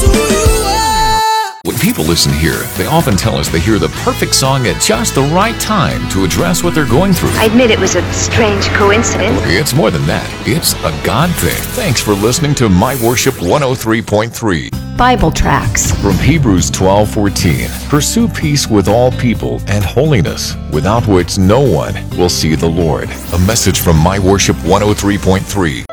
When people listen here, they often tell us they hear the perfect song at just the right time to address what they're going through. I admit it was a strange coincidence. It's more than that. It's a God thing. Thanks for listening to My Worship 103.3. Bible tracts From Hebrews 12:14. Pursue peace with all people and holiness, without which no one will see the Lord. A message from My Worship 103.3.